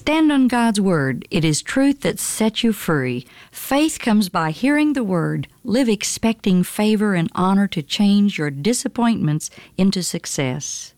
Stand on God's Word. It is truth that sets you free. Faith comes by hearing the Word. Live expecting favor and honor to change your disappointments into success.